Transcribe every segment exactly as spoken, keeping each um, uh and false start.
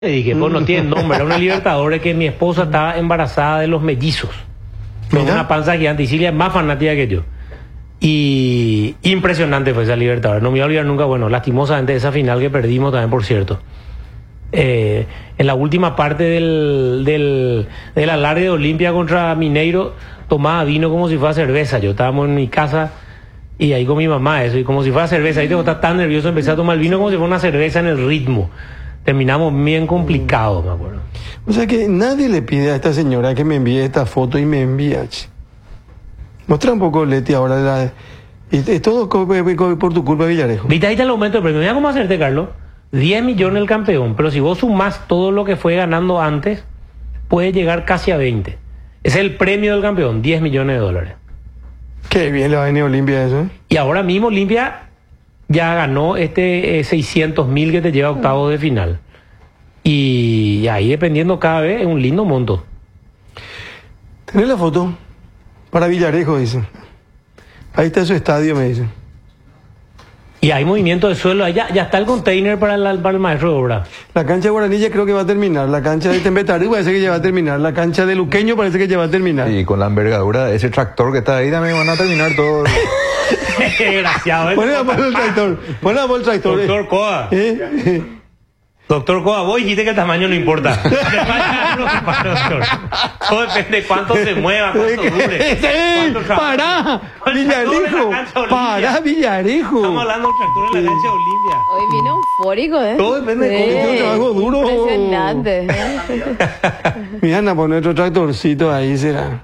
Le dije, pues no tiene nombre, era una Libertadores que mi esposa estaba embarazada de los mellizos. Con una panza gigante, y Silvia es más fanática que yo. Y impresionante fue esa Libertadores. No me voy a olvidar nunca, bueno, lastimosamente esa final que perdimos también, por cierto. Eh, en la última parte del, del, del alargue de Olimpia contra Mineiro, tomaba vino como si fuera cerveza. Yo estábamos en mi casa y ahí con mi mamá, eso, y como si fuera cerveza. Ahí tengo que estar tan nervioso, empecé a tomar el vino como si fuera una cerveza en el ritmo. Terminamos bien complicados, me acuerdo. O sea que nadie le pide a esta señora que me envíe esta foto y me envía. Muestra un poco, Leti, ahora. La... Y es todo por tu culpa, Villarejo. Viste, ahí está el aumento del premio. Mira cómo hacerte, Carlos. diez millones el campeón, pero si vos sumás todo lo que fue ganando antes, puede llegar casi a veinte. Es el premio del campeón, diez millones de dólares. Qué bien le va a venir Olimpia eso, ¿eh? Y ahora mismo Olimpia ya ganó este eh, seiscientos mil que te lleva a octavos de final. Y ahí, dependiendo cada vez, es un lindo monto. ¿Tenés la foto? Para Villarejo, dice. Ahí está su estadio, me dice. Y hay movimiento de suelo allá, ya está el container para, la, para el maestro de obra. La cancha de Guaraní ya creo que va a terminar. La cancha de Tembetarí parece que ya va a terminar. La cancha de Luqueño parece que ya va a terminar. Y con la envergadura de ese tractor que está ahí también van a terminar todo. Qué desgraciado, ¿eh? Ponle la mano el tractor. Ponle la mano el tractor. Doctor Coa. ¿Eh? Doctor Coa, vos dijiste que el tamaño no importa. Doctor. Todo depende de cuánto se mueva, cuánto dure. Sí, pará, Villarejo. Pará, Villarejo. Estamos hablando de un tractor en la cancha de Olimpia. Hoy vino eufórico, ¿eh? Todo depende de Sí. cómo trabajo duro. Impresionante. Mira, anda a poner otro tractorcito ahí, será.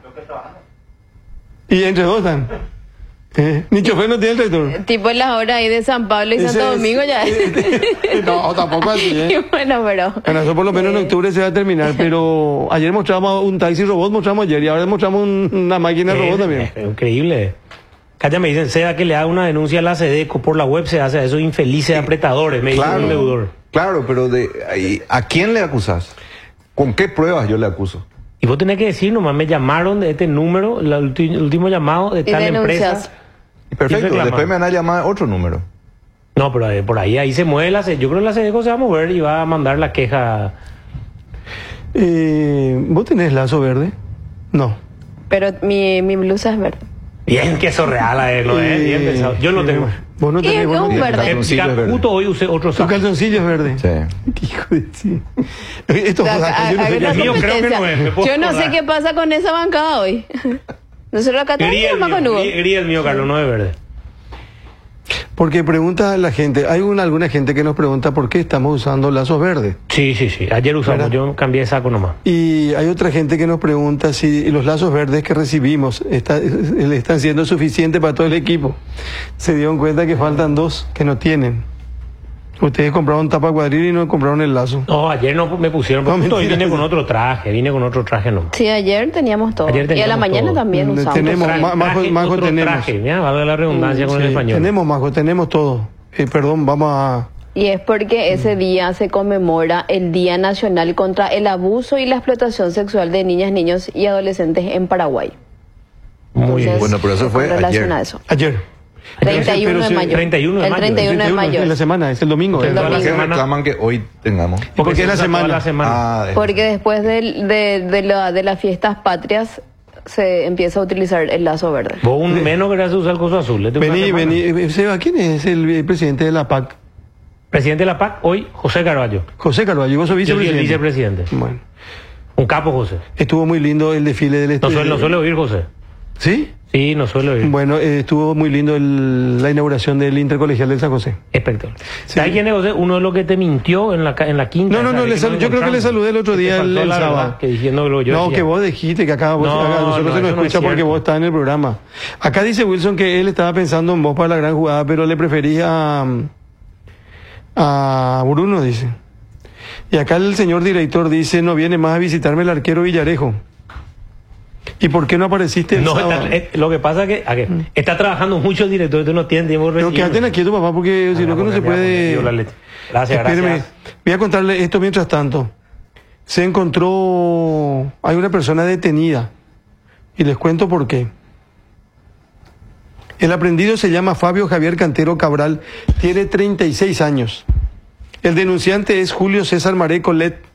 Y entre dos están. ¿Eh? Ni chofer no tiene el tractor. Tipo en las horas ahí de San Pablo y Ese Santo es- Domingo ya. No, tampoco así, Y ¿eh? bueno, pero. Bueno, eso por lo menos en octubre se va a terminar, pero ayer mostramos un taxi robot, mostramos ayer, y ahora mostramos un- una máquina Eh, robot también. eh, Increíble. Calla, me dicen, sea que le haga una denuncia a la SEDECO por la web, se hace a esos infelices apretadores, me dice Claro, un deudor. claro, pero de ahí, ¿a quién le acusas? ¿Con qué pruebas yo le acuso? Y vos tenés que decir, nomás me llamaron de este número, la ulti- el último llamado de Y tal denuncias. empresa. Y perfecto, reclaman. después me van a llamar otro número. No, pero eh, por ahí ahí se mueve la SEDECO. Yo creo que la SEDECO se va a mover y va a mandar la queja. Eh, ¿Vos tenés lazo verde? No. Pero mi, mi blusa es verde. Bien, queso real a él, ¿no? Eh, Bien pensado. Yo no tengo. Vos no Y tenés, es vos no un tenés. verde. Calzoncillo es verde. Justo hoy usé otro Tu saco. calzoncillo es verde. Sí. Hijo de sí. Esto O sea, joda, hay- yo no hay sé una qué- mío creo que competencia. no es, me puedo Yo no sé acordar. qué pasa con esa bancada hoy. Nosotros acá Gris estamos el más mío, conudos. gris- gris el mío, Carlos, no es verde. Porque pregunta la gente, hay una, alguna gente que nos pregunta por qué estamos usando lazos verdes. Sí, sí, sí. Ayer usamos, ¿Verdad? yo cambié de saco nomás. Y hay otra gente que nos pregunta si los lazos verdes que recibimos está- le están siendo suficientes para todo el equipo. Se dieron cuenta que faltan dos que no tienen. Ustedes compraron tapa cuadril y no compraron el lazo. No, ayer no me pusieron, porque No, justo hoy mentira. vine con otro traje, vine con otro traje nomás. Sí, ayer teníamos todo. Ayer y a la teníamos mañana todo. también Mm, usamos. tenemos- Traje, Ma- Majo- traje, Majo otro tenemos. traje, mira, valga la redundancia con el Sí, español. tenemos, Majo, tenemos todo. Eh, perdón, vamos a... Y es porque ese día se conmemora el Día Nacional contra el Abuso y la Explotación Sexual de Niñas, Niños y Adolescentes en Paraguay. Muy bien. Entonces, Bueno, pero eso fue con relación ayer. a eso. Ayer. treinta y uno Pero de sí, mayo. treinta y uno de El mayo. treinta y uno de treinta y uno, mayo. En la semana, es el domingo. El ¿eh? Toda la ¿Por qué semana. reclaman que hoy tengamos? Porque es la se usa semana. toda la semana. Ah, Porque después del- de, de, la- de las fiestas patrias se empieza a utilizar el lazo verde. Vos un menos querés usar el coso azul. este una Vení, semana. vení. eh, Seba, ¿quién es el, el presidente de la P A C? Presidente de la P A C, hoy José Carballo. José Carvalho, vos sos Yo soy el vicepresidente. vicepresidente. Bueno, Un capo, José. estuvo muy lindo el desfile del No este- suele, no suele oír, José. ¿Sí? Sí, no suele oír. Bueno, eh, estuvo muy lindo el- la inauguración del Intercolegial del San José. Espectacular. ¿Sabes quién es, José? Uno de los que te mintió en la, ca- en la quinta. No, no, no, ¿sabes? le Que sal- nos yo creo que le encontramos. saludé el otro Que te día, el, faltó el la sábado. verdad, que diciendo lo que yo no, decía. que vos dijiste que acá vos, No, acá nosotros no, se nos eso no es escucha porque cierto. vos estás en el programa. Acá dice Wilson que él estaba pensando en vos para la gran jugada, pero le preferís a, a Bruno, dice. Y acá el señor director dice, no viene más a visitarme el arquero Villarejo. ¿Y por qué no apareciste el No, sábado? está- eh, lo que pasa es que a que está trabajando mucho el director, entonces no tiene tiempo de Pero recibir. quédate aquí, tu papá, porque si Ah, no, que no porque se ya, puede... porque dio la leche. Gracias, Espéreme, gracias. voy a contarle esto mientras tanto. Se encontró, hay una persona detenida y les cuento por qué. El aprendido se llama Fabio Javier Cantero Cabral, tiene treinta y seis años. El denunciante es Julio César Maré Colet,